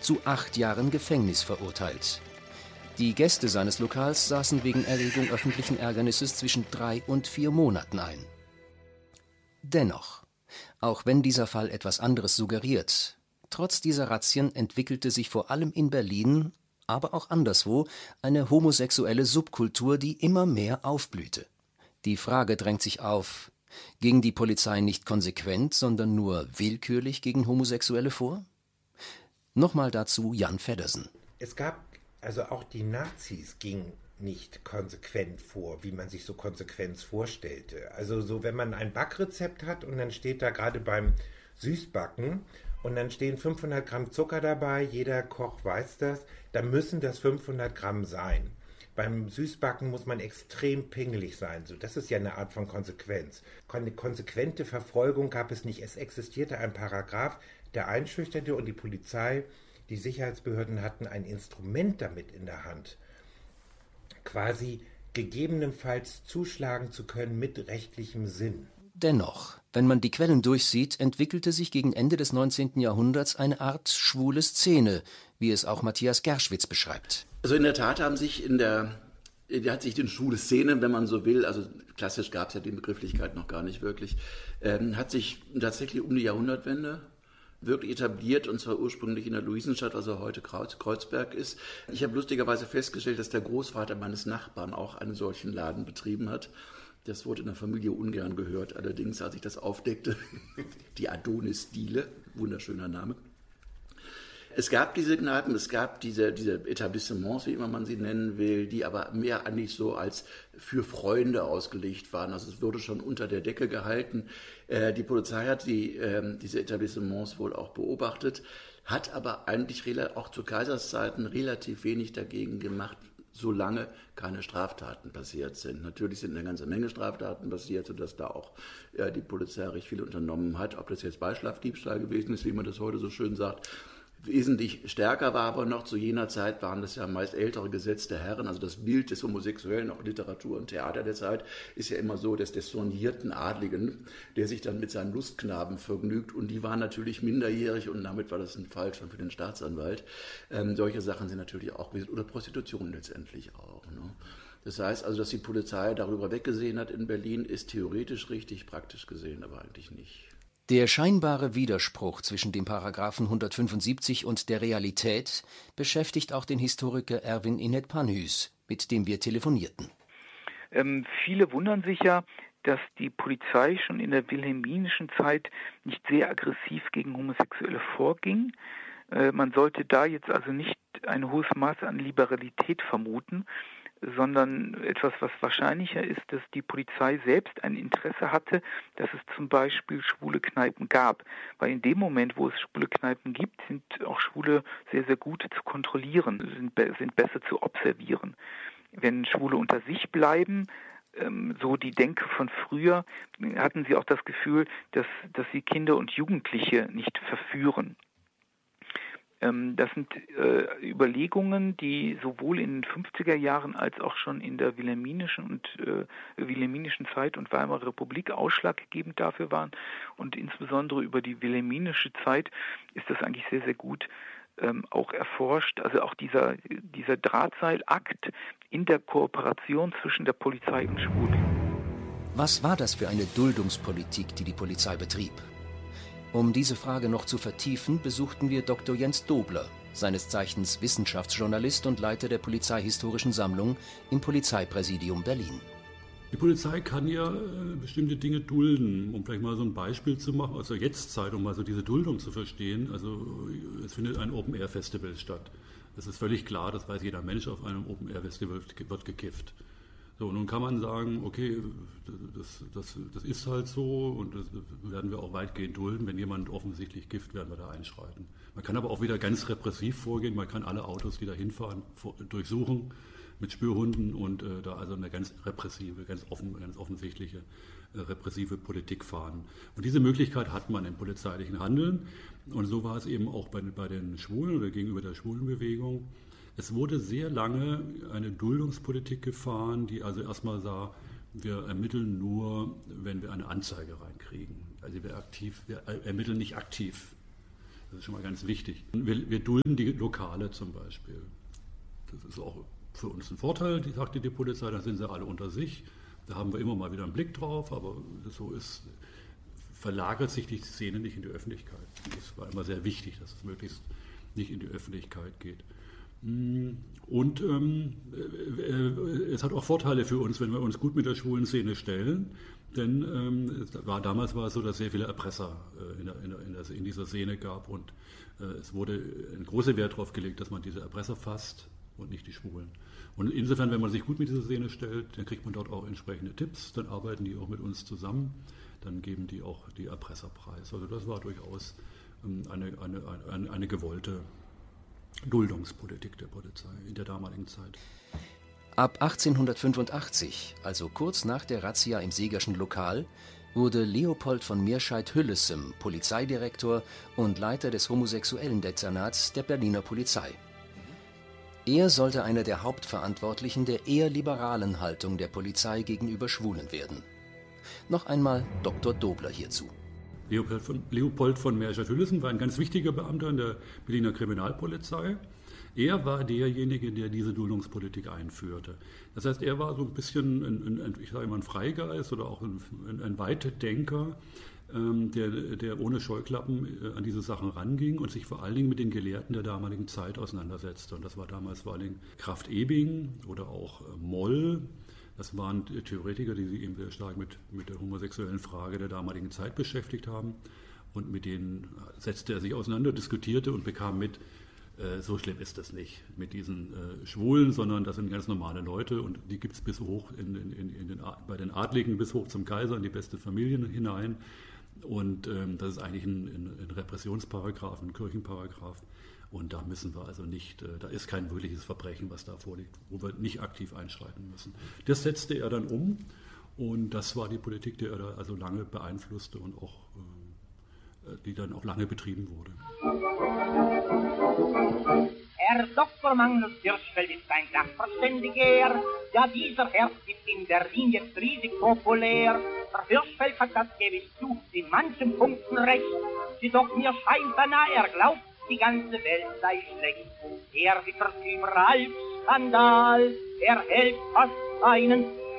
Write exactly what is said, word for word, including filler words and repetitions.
zu acht Jahren Gefängnis verurteilt. Die Gäste seines Lokals saßen wegen Erregung öffentlichen Ärgernisses zwischen drei und vier Monaten ein. Dennoch, auch wenn dieser Fall etwas anderes suggeriert, trotz dieser Razzien entwickelte sich vor allem in Berlin, aber auch anderswo, eine homosexuelle Subkultur, die immer mehr aufblühte. Die Frage drängt sich auf: Ging die Polizei nicht konsequent, sondern nur willkürlich gegen Homosexuelle vor? Nochmal dazu Jan Feddersen. Es gab, also auch die Nazis gingen nicht konsequent vor, wie man sich so Konsequenz vorstellte. Also so, wenn man ein Backrezept hat und dann steht da gerade beim Süßbacken und dann stehen fünfhundert Gramm Zucker dabei, jeder Koch weiß das, dann müssen das fünfhundert Gramm sein. Beim Süßbacken muss man extrem pingelig sein. So, das ist ja eine Art von Konsequenz. Eine konsequente Verfolgung gab es nicht. Es existierte ein Paragraph, der einschüchterte, und die Polizei, die Sicherheitsbehörden hatten ein Instrument damit in der Hand, quasi gegebenenfalls zuschlagen zu können mit rechtlichem Sinn. Dennoch, wenn man die Quellen durchsieht, entwickelte sich gegen Ende des neunzehnten Jahrhunderts eine Art schwule Szene, wie es auch Matthias Gerschwitz beschreibt. Also in der Tat haben sich in der, die hat sich die schwule Szene, wenn man so will, also klassisch gab es ja die Begrifflichkeit noch gar nicht wirklich, ähm, hat sich tatsächlich um die Jahrhundertwende wirklich etabliert, und zwar ursprünglich in der Luisenstadt, was also heute Kreuz, Kreuzberg ist. Ich habe lustigerweise festgestellt, dass der Großvater meines Nachbarn auch einen solchen Laden betrieben hat. Das wurde in der Familie ungern gehört, allerdings, als ich das aufdeckte, die Adonis-Diele, wunderschöner Name. Es gab diese Kneipen, es gab diese, diese Etablissements, wie immer man sie nennen will, die aber mehr eigentlich so als für Freunde ausgelegt waren. Also es wurde schon unter der Decke gehalten. Äh, die Polizei hat die, äh, diese Etablissements wohl auch beobachtet, hat aber eigentlich auch zu Kaiserszeiten relativ wenig dagegen gemacht, solange keine Straftaten passiert sind. Natürlich sind eine ganze Menge Straftaten passiert, sodass da auch äh, die Polizei recht viel unternommen hat. Ob das jetzt Beischlafdiebstahl gewesen ist, wie man das heute so schön sagt, wesentlich stärker war aber noch, zu jener Zeit waren das ja meist ältere gesetzte Herren, also das Bild des Homosexuellen, auch Literatur und Theater der Zeit, ist ja immer so, dass des sornierten Adligen, der sich dann mit seinen Lustknaben vergnügt, und die waren natürlich minderjährig, und damit war das ein Fall schon für den Staatsanwalt. Ähm, solche Sachen sind natürlich auch gewesen, oder Prostitution letztendlich auch. Ne? Das heißt also, dass die Polizei darüber weggesehen hat in Berlin, ist theoretisch richtig, praktisch gesehen aber eigentlich nicht. Der scheinbare Widerspruch zwischen dem Paragraphen hundertfünfundsiebzig und der Realität beschäftigt auch den Historiker Erwin Inet-Panhuys, mit dem wir telefonierten. Ähm, viele wundern sich ja, dass die Polizei schon in der wilhelminischen Zeit nicht sehr aggressiv gegen Homosexuelle vorging. Äh, man sollte da jetzt also nicht ein hohes Maß an Liberalität vermuten, sondern etwas, was wahrscheinlicher ist, dass die Polizei selbst ein Interesse hatte, dass es zum Beispiel schwule Kneipen gab. Weil in dem Moment, wo es schwule Kneipen gibt, sind auch Schwule sehr, sehr gut zu kontrollieren, sind, be- sind besser zu observieren. Wenn Schwule unter sich bleiben, ähm, so die Denke von früher, hatten sie auch das Gefühl, dass, dass sie Kinder und Jugendliche nicht verführen. Das sind äh, Überlegungen, die sowohl in den fünfziger Jahren als auch schon in der wilhelminischen und äh, wilhelminischen Zeit und Weimarer Republik ausschlaggebend dafür waren. Und insbesondere über die wilhelminische Zeit ist das eigentlich sehr, sehr gut ähm, auch erforscht. Also auch dieser, dieser Drahtseilakt in der Kooperation zwischen der Polizei und Schwulen. Was war das für eine Duldungspolitik, die die Polizei betrieb? Um diese Frage noch zu vertiefen, besuchten wir Doktor Jens Dobler, seines Zeichens Wissenschaftsjournalist und Leiter der Polizeihistorischen Sammlung im Polizeipräsidium Berlin. Die Polizei kann ja äh, bestimmte Dinge dulden, um vielleicht mal so ein Beispiel zu machen, aus der Jetztzeit, um mal so diese Duldung zu verstehen. Also es findet ein Open-Air-Festival statt. Es ist völlig klar, das weiß jeder Mensch, auf einem Open-Air-Festival wird gekifft. So, nun kann man sagen, okay, das, das, das ist halt so, und das werden wir auch weitgehend dulden. Wenn jemand offensichtlich kifft, werden wir da einschreiten. Man kann aber auch wieder ganz repressiv vorgehen. Man kann alle Autos, die da hinfahren, durchsuchen mit Spürhunden und äh, da also eine ganz repressive, ganz, offen, ganz offensichtliche äh, repressive Politik fahren. Und diese Möglichkeit hat man im polizeilichen Handeln. Und so war es eben auch bei, bei den Schwulen oder gegenüber der Schwulenbewegung. Es wurde sehr lange eine Duldungspolitik gefahren, die also erstmal sah, wir ermitteln nur, wenn wir eine Anzeige reinkriegen. Also wir, aktiv, wir ermitteln nicht aktiv. Das ist schon mal ganz wichtig. Wir, wir dulden die Lokale zum Beispiel. Das ist auch für uns ein Vorteil, die sagte die Polizei, da sind sie alle unter sich. Da haben wir immer mal wieder einen Blick drauf, aber so ist, verlagert sich die Szene nicht in die Öffentlichkeit. Es war immer sehr wichtig, dass es möglichst nicht in die Öffentlichkeit geht. Und ähm, äh, es hat auch Vorteile für uns, wenn wir uns gut mit der schwulen Szene stellen, denn ähm, war, damals war es so, dass es sehr viele Erpresser äh, in, der, in, der, in, der, in dieser Szene gab und äh, es wurde ein großer Wert darauf gelegt, dass man diese Erpresser fasst und nicht die Schwulen. Und insofern, wenn man sich gut mit dieser Szene stellt, dann kriegt man dort auch entsprechende Tipps, dann arbeiten die auch mit uns zusammen, dann geben die auch die Erpresser preis. Also das war durchaus ähm, eine, eine, eine, eine gewollte Duldungspolitik der Polizei in der damaligen Zeit. Ab achtzehnhundertfünfundachtzig, also kurz nach der Razzia im Segerschen Lokal, wurde Leopold von Meerscheidt-Hüllessem Polizeidirektor und Leiter des homosexuellen Dezernats der Berliner Polizei. Er sollte einer der Hauptverantwortlichen der eher liberalen Haltung der Polizei gegenüber Schwulen werden. Noch einmal Doktor Dobler hierzu. Leopold von, Leopold von Meerscheidt-Hüllessem war ein ganz wichtiger Beamter in der Berliner Kriminalpolizei. Er war derjenige, der diese Duldungspolitik einführte. Das heißt, er war so ein bisschen, ein, ein, ich sage immer, ein Freigeist oder auch ein, ein, ein Weitdenker, ähm, der, der ohne Scheuklappen äh, an diese Sachen ranging und sich vor allen Dingen mit den Gelehrten der damaligen Zeit auseinandersetzte. Und das war damals vor allen Dingen Krafft-Ebing oder auch äh, Moll. Das waren Theoretiker, die sich eben sehr stark mit, mit der homosexuellen Frage der damaligen Zeit beschäftigt haben. Und mit denen setzte er sich auseinander, diskutierte und bekam mit, äh, so schlimm ist das nicht mit diesen äh, Schwulen, sondern das sind ganz normale Leute und die gibt es bis hoch in, in, in den, bei den Adligen bis hoch zum Kaiser in die beste Familie hinein. Und ähm, das ist eigentlich ein, ein, ein Repressionsparagraf, ein Kirchenparagraf. Und da müssen wir also nicht, äh, da ist kein wirkliches Verbrechen, was da vorliegt, wo wir nicht aktiv einschreiten müssen. Das setzte er dann um und das war die Politik, die er da also lange beeinflusste und auch, äh, die dann auch lange betrieben wurde. Herr Doktor Magnus Hirschfeld ist ein Sachverständiger, ja dieser Herr ist in Berlin jetzt riesig populär. Der Hirschfeld hat das gewiss zu, in manchen Punkten recht, jedoch mir scheint danach, er glaubt, die ganze Welt sei schlecht. Er wittert überall Skandal, er hält fast seinen